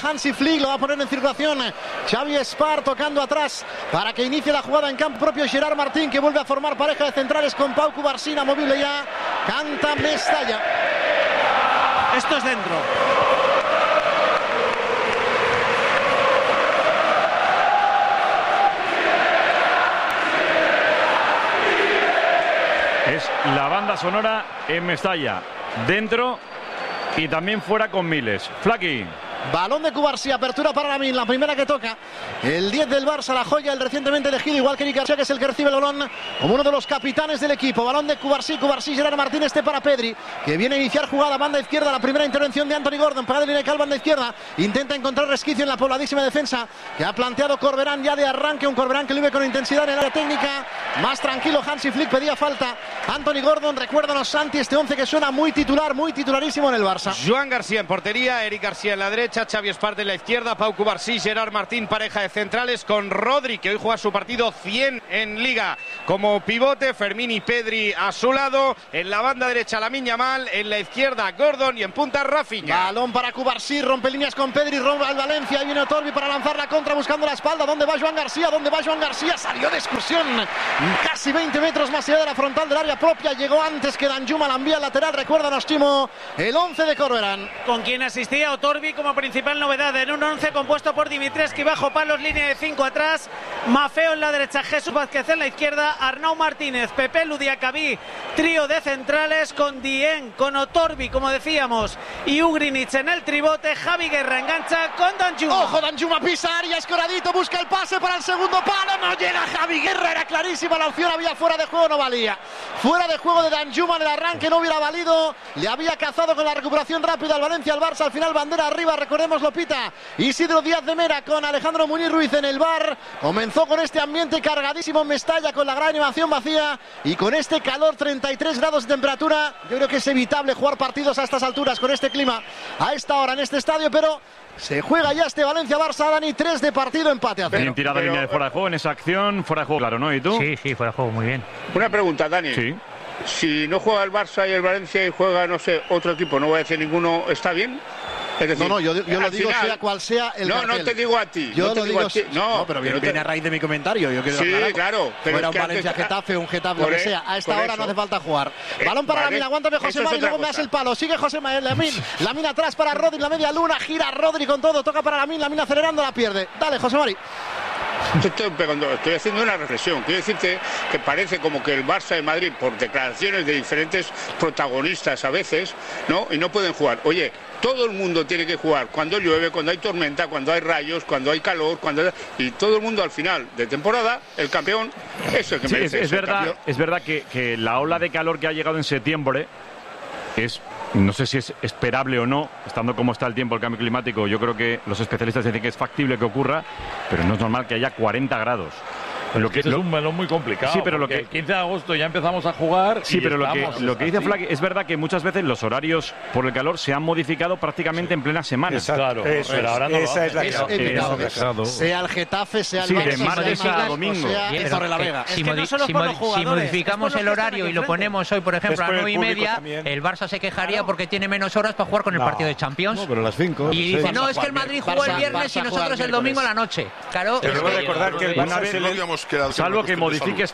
Hansi Flick, lo va a poner en circulación Xavi Espar, tocando atrás para que inicie la jugada en campo propio Gerard Martín, que vuelve a formar pareja de centrales con Pau Cubarsí, movible ya, canta Mestalla. Esto es dentro. Es la banda sonora en Mestalla, dentro y también fuera con Miles. Flaky. Balón de Cubarsí, apertura para Lamine, la primera que toca. El 10 del Barça, la joya, el recientemente elegido, igual que Eric García, que es el que recibe el balón como uno de los capitanes del equipo. Balón de Cubarsí, Gerard Martín, para Pedri, que viene a iniciar jugada, banda izquierda, la primera intervención de Anthony Gordon, para de cal, banda izquierda, intenta encontrar resquicio en la pobladísima defensa que ha planteado Corberán ya de arranque, un Corberán que vive con intensidad en el área técnica, más tranquilo. Hansi Flick pedía falta. Anthony Gordon, recuérdanos, Santi, este 11 que suena muy titular, muy titularísimo en el Barça. Joan García en portería, Eric García en la derecha, Xavi Esparte en la izquierda, Pau Cubarsí, Gerard Martín, pareja de centrales con Rodri, que hoy juega su partido 100 en Liga como pivote, Fermín y Pedri a su lado, en la banda derecha Lamine Yamal, en la izquierda Gordon y en punta Rafinha. Balón para Cubarsí, rompe líneas con Pedri, rompe al Valencia, ahí viene Otorbi para lanzar la contra buscando la espalda. ¿Dónde va Joan García? Salió de excursión, casi 20 metros más allá de la frontal del área propia, llegó antes que Danjuma, la envía al lateral. Recuérdanos, Timo, el 11 de Corberán. Con quien asistía Otorbi como principal novedad en un 11 compuesto por Dimitrescu bajo palos, línea de 5 atrás, Maffeo en la derecha, Jesús Vázquez en la izquierda, Arnau Martínez, Pepe Ludiacabí, trío de centrales con Dieng, con Otorbi, como decíamos, y Ugrinic en el tribote. Javi Guerra engancha con Danjuma. Ojo, Danjuma pisa área, escoradito, busca el pase para el segundo palo, no llega Javi Guerra, era clarísima la opción, había fuera de juego, no valía. Fuera de juego de Danjuma en el arranque, no hubiera valido, le había cazado con la recuperación rápida al Valencia, al Barça, al final bandera arriba, recordémoslo, pita Isidro Díaz de Mera con Alejandro Muñiz Ruiz en el bar. Comenzó con este ambiente cargadísimo en Mestalla, con la gran animación vacía y con este calor, 33 grados de temperatura. Yo creo que es evitable jugar partidos a estas alturas con este clima a esta hora en este estadio, pero se juega ya este Valencia-Barça, Dani, 3 de partido, empate a 0. Bien tirada línea de fuera de juego en esa acción, fuera de juego, claro, ¿no? ¿Y tú? Sí, fuera de juego, muy bien. Una pregunta, Dani. Sí. Si no juega el Barça y el Valencia y juega, no sé, otro equipo, no voy a decir ninguno, ¿está bien? Es decir, yo lo digo final, sea cual sea el cartel. No te digo a ti. Yo no te lo digo digo a ti. No, pero viene a raíz de mi comentario. Yo quiero sí, claro. Pero fuera un Valencia-Getafe, un Getafe, lo que sea. A esta hora no hace falta jugar. Balón para Lamine, aguántame José Mari, luego me das el palo. Sigue José Mari, Lamine atrás para Rodri, la media luna, gira Rodri con todo, toca para Lamine acelerando, la pierde. Dale, José Mari. Estoy haciendo una reflexión. Quiero decirte que parece como que el Barça de Madrid, por declaraciones de diferentes protagonistas a veces, ¿no? Y no pueden jugar. Oye, todo el mundo tiene que jugar cuando llueve, cuando hay tormenta, cuando hay rayos, cuando hay calor, y todo el mundo al final de temporada, el campeón es el que merece. Es verdad que la ola de calor que ha llegado en septiembre es... No sé si es esperable o no, estando como está el tiempo, el cambio climático. Yo creo que los especialistas dicen que es factible que ocurra, pero no es normal que haya 40 grados. Lo que es un melón muy complicado. Sí, pero el 15 de agosto ya empezamos a jugar. Sí, pero lo que dice Flaky es verdad que muchas veces los horarios por el calor se han modificado prácticamente en plena semana. Claro, pero ahora no esa es la clave. Sea el Getafe, sea el Barça, de martes a domingo. Sea Torrelavega. Si modificamos el horario y lo ponemos hoy, por ejemplo, a 9:30, el Barça se quejaría porque tiene menos horas para jugar con el partido de Champions. No, pero a las 5. Y dice, no, es que el Madrid jugó el viernes y nosotros el domingo a la noche. Claro. Pero debo recordar que el Barça salvo que modifiques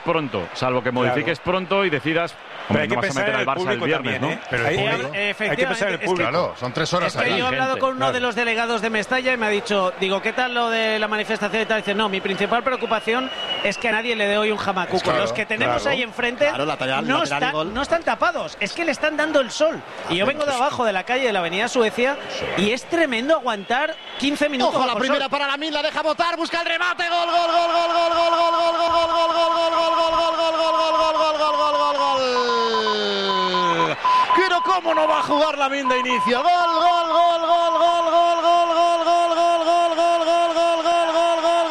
pronto y decidas, pero hay que no vas a meter al Barça el viernes, también, ¿no? Pero hay que pensar en el público. Claro, son 3 horas ahí. Yo he hablado con uno de los delegados de Mestalla y me ha dicho, digo, ¿qué tal lo de la manifestación y tal? Dice, no, mi principal preocupación es que a nadie le dé hoy un jamacuco. Claro, los que tenemos ahí enfrente no están tapados, es que le están dando el sol. Y yo vengo de abajo de la calle de la avenida Suecia y es tremendo aguantar 15 minutos. Ojo, la primera para Lamine, la deja botar, busca el remate, gol, gol, gol, gol, gol, gol, gol, gol, gol, gol, gol, gol, gol, gol, gol, gol, gol, gol. Pero cómo no va a jugar Lamine de inicio. Gol, gol, gol, gol, gol, gol, gol, gol, gol, gol, gol, gol, gol, gol, gol, gol,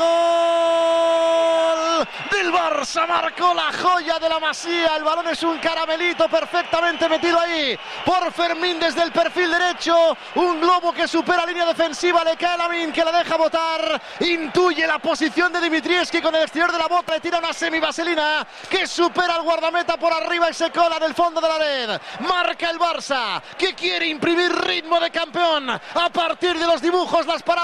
gol. Del Barça marcó la joya de la Masía. El balón es un caramelito perfectamente metido ahí por Fermín desde el perfil derecho. Un globo que supera línea defensiva, le cae a Lamine que la deja botar. Intuye la posición de Dimitrescu con el exterior de la bota, le tira una semivaselina que supera al guardameta por arriba y se cola del fondo de la red. Marca el Barça que quiere imprimir ritmo de campeón a partir de los dibujos, las paradas.